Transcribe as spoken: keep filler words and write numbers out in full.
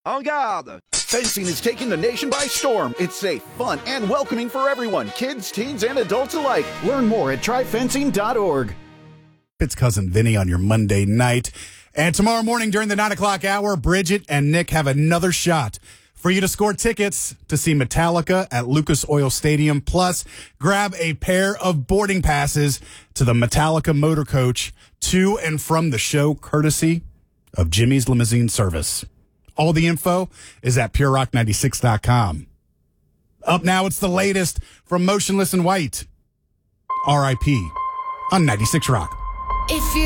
En garde! Fencing is taking the nation by storm. It's safe, fun, and welcoming for everyone, kids, teens, and adults alike. Learn more at try fencing dot org. It's Cousin Vinny on your Monday night. And tomorrow morning during the nine o'clock hour, Bridget and Nick have another shot for you to score tickets to see Metallica at Lucas Oil Stadium. Plus, grab a pair of boarding passes to the Metallica motor coach to and from the show, courtesy of Jimmy's Limousine Service. All the info is at pure rock ninety-six dot com. Up now, it's the latest from Motionless in White. R I P on ninety-six Rock. If you